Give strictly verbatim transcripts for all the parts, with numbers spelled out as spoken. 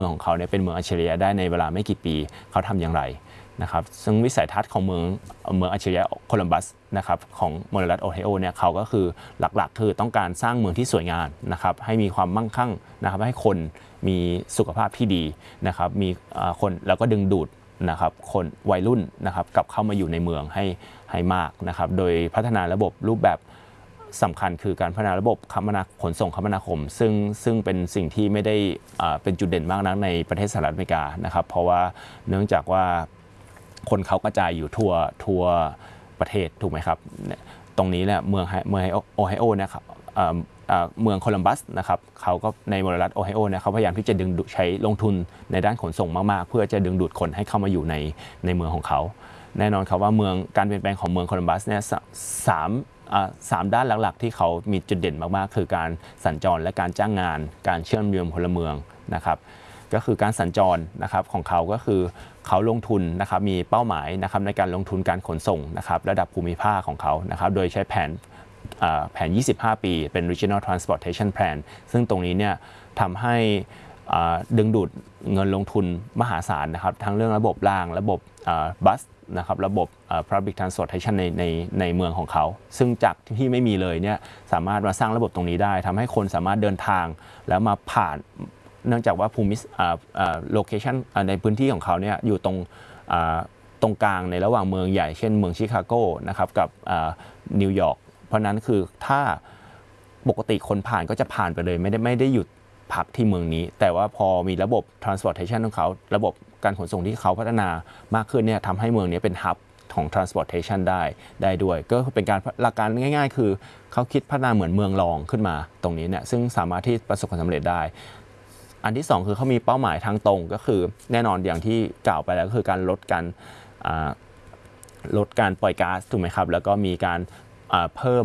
เมืองของเขาเนี่ยเป็นเมืองอัจฉริยะได้ในเวลาไม่กี่ปีเขาทำอย่างไรนะครับซึ่งวิสัยทัศน์ของเมืองเมืองอัจฉริยะโคลัมบัสนะครับของมลรัฐโอไฮโอเนี่ยเขาก็คือหลักๆคือต้องการสร้างเมืองที่สวยงามนะครับให้มีความมั่งคั่งนะครับให้คนมีสุขภาพที่ดีนะครับมีคนแล้วก็ดึงดูดนะครับคนวัยรุ่นนะครับกลับเข้ามาอยู่ในเมืองให้ให้มากนะครับโดยพัฒนาระบบรูปแบบสำคัญคือการพัฒนาระบบคมนาขนส่งคมนาคมซึ่งซึ่งเป็นสิ่งที่ไม่ได้เป็นจุดเด่นมากนักในประเทศสหรัฐอเมริกานะครับเพราะว่าเนื่องจากว่าคนเขากระจายอยู่ทั่วทั่วประเทศถูกไหมครับตรงนี้เนี่ยเมืองเมืองโอไฮโอเนี่ยครับเมืองโคลัมบัสนะครับเขาก็ในมลรัฐโอไฮโอเนี่ยเขาพยายามที่จะดึงดูดใช้ลงทุนในด้านขนส่งมากๆเพื่อจะดึงดูดคนให้เข้ามาอยู่ในในเมืองของเขาแน่นอนครับว่าเมืองการเปลี่ยนแปลงของเมืองโคลัมบัสเนี่ยสามสามด้านหลักๆที่เขามีจุดเด่นมากๆคือการสัญจรและการจ้างงานการเชื่อมโยงพลเมืองนะครับก็คือการสัญจรนะครับของเขาก็คือเขาลงทุนนะครับมีเป้าหมายนะครับในการลงทุนการขนส่งนะครับระดับภูมิภาคของเขานะครับโดยใช้แผนแผนยี่สิบห้าปีเป็น Regional Transportation Plan ซึ่งตรงนี้เนี่ยทำให้ดึงดูดเงินลงทุนมหาศาลนะครับทั้งเรื่องระบบรางระบบบัสนะครับระบบ public transportation ในในในเมืองของเขาซึ่งจากที่ไม่มีเลยเนี่ยสามารถมาสร้างระบบตรงนี้ได้ทำให้คนสามารถเดินทางแล้วมาผ่านเนื่องจากว่าภูมิโลเคชันในพื้นที่ของเขาเนี่ยอยู่ตรงตรงกลางในระหว่างเมืองใหญ่เช่นเมืองชิคาโกนะครับกับนิวยอร์กเพราะนั้นคือถ้าปกติคนผ่านก็จะผ่านไปเลยไม่ได้ไม่ได้หยุดพักที่เมืองนี้แต่ว่าพอมีระบบ transportation ของเขาระบบการขนส่งที่เขาพัฒนามากขึ้นเนี่ยทำให้เมืองนี้เป็น hub ของ transportation ได้ได้ด้วยก็เป็นการหลักการง่ายๆคือเขาคิดพัฒนาเหมือนเมืองรองขึ้นมาตรงนี้เนี่ยซึ่งสามารถที่ประสบความสำเร็จได้อันที่สองคือเขามีเป้าหมายทางตรงก็คือแน่นอนอย่างที่กล่าวไปแล้วก็คือการลดการลดการปล่อยก๊าซถูกไหมครับแล้วก็มีการเพิ่ม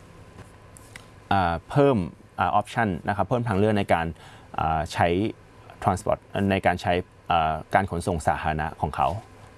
เพิ่มออปชันนะครับเพิ่มทางเลือกในการใช้ transport ในการใช้การขนส่งสาธารณะของเขา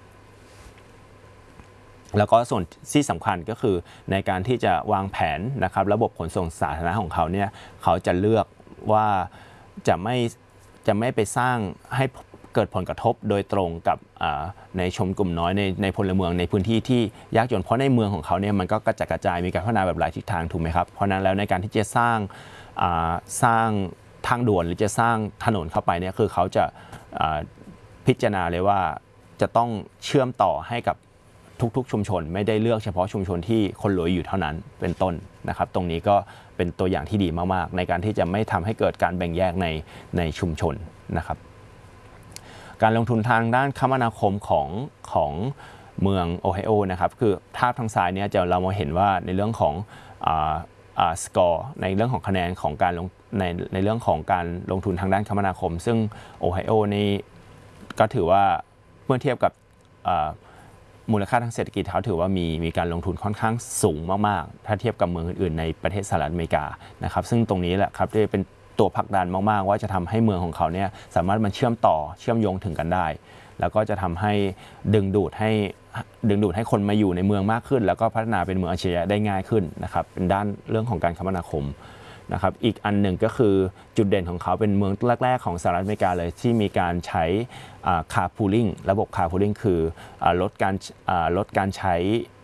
แล้วก็ส่วนที่สำคัญก็คือในการที่จะวางแผนนะครับระบบขนส่งสาธารณะของเขาเนี่ยเขาจะเลือกว่าจะไม่จะไม่ไปสร้างให้เกิดผลกระทบโดยตรงกับในชนกลุ่มน้อยในในพลเมืองในพื้นที่ที่ยากจนเพราะในเมืองของเขาเนี่ยมันก็กระจัดกระจายมีการพัฒนาแบบหลายทิศทางถูกไหมครับเพราะนั้นแล้วในการที่จะสร้างสร้างทางด่วนหรือจะสร้างถนนเข้าไปเนี่ยคือเขาจะพิจารณาเลยว่าจะต้องเชื่อมต่อให้กับทุกๆชุมชนไม่ได้เลือกเฉพาะชุมชนที่คนรวยอยู่เท่านั้นเป็นต้นนะครับตรงนี้ก็เป็นตัวอย่างที่ดีมากๆในการที่จะไม่ทำให้เกิดการแบ่งแยกในในชุมชนนะครับการลงทุนทางด้านคมนาคมของของเมืองโอไฮโอนะครับคือภาพทางซ้ายเนี่ยจะเรามาเห็นว่าในเรื่องของสกอร์ในเรื่องของคะแนนของการลงในในเรื่องของการลงทุนทางด้านคมนาคมซึ่งโอไฮโอนี่ก็ถือว่าเมื่อเทียบกับมูลค่าทางเศรษฐกิจเขาถือว่ามีมีการลงทุนค่อนข้างสูงมากๆถ้าเทียบกับเมืองอื่นๆในประเทศสหรัฐอเมริกานะครับซึ่งตรงนี้แหละครับที่เป็นตัวผลักดันมากๆว่าจะทำให้เมืองของเขาเนี่ยสามารถมันเชื่อมต่อเชื่อมโยงถึงกันได้แล้วก็จะทำให้ดึงดูดให้ดึงดูดให้คนมาอยู่ในเมืองมากขึ้นแล้วก็พัฒนาเป็นเมืองอัจฉริยะได้ง่ายขึ้นนะครับเป็นด้านเรื่องของการคมนาคมนะครับอีกอันหนึ่งก็คือจุดเด่นของเขาเป็นเมืองแรกๆของสหรัฐอเมริกาเลยที่มีการใช้คาร์พูลิ่งระบบคาร์พูลิ่งคือลดการลดการใช้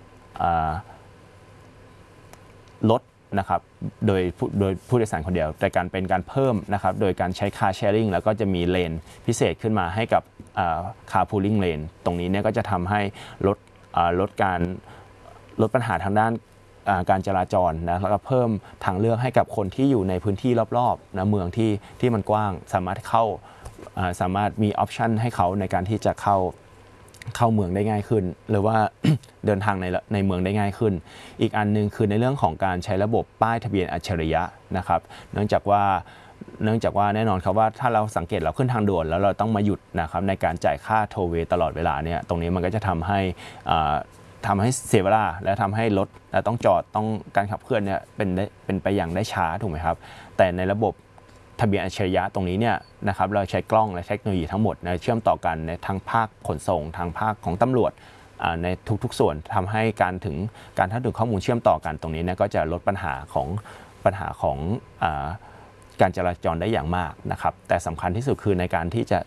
รถนะครับโดยโดยผู้โดยสารคนเดียวแต่การเป็นการเพิ่มนะครับโดยการใช้คาร์แชร์ริงแล้วก็จะมีเลนพิเศษขึ้นมาให้กับคาร์พูลิ่งเลนตรงนี้เนี่ยก็จะทำให้ลดลดการลดปัญหาทางด้านการจราจรนะแล้วก็เพิ่มทางเลือกให้กับคนที่อยู่ในพื้นที่รอบๆนะเมืองที่ที่มันกว้างสามารถเข้าสามารถมีออปชันให้เขาในการที่จะเข้าเข้าเมืองได้ง่ายขึ้นหรือว่า เดินทางในในเมืองได้ง่ายขึ้นอีกอันนึงคือในเรื่องของการใช้ระบบป้ายทะเบียนอัจฉริยะนะครับเนื่องจากว่าเนื่องจากว่าแน่นอนครับว่าถ้าเราสังเกตเราขึ้นทางด่วนแล้วเราต้องมาหยุดนะครับในการจ่ายค่าโทเวย์ตลอดเวลาเนี่ยตรงนี้มันก็จะทำให้ทำให้เสียเวลาและทำให้รถต้องจอดต้องการขับเคลื่อนเนี่ยเป็นเป็นไปอย่างได้ช้าถูกไหมครับแต่ในระบบทะเบียนอัจฉริยะตรงนี้เนี่ยนะครับเราใช้กล้องและเทคโนโลยีทั้งหมดนะเชื่อมต่อกันในทั้งภาคขนส่งทางภาคของตำรวจในทุกๆส่วนทำให้การถึงการเข้าถึงข้อมูลเชื่อมต่อกันตรงนี้เนี่ยก็จะลดปัญหาของปัญหาของการจราจรได้อย่างมากนะครับแต่สำคัญที่สุดคือในการที่จะ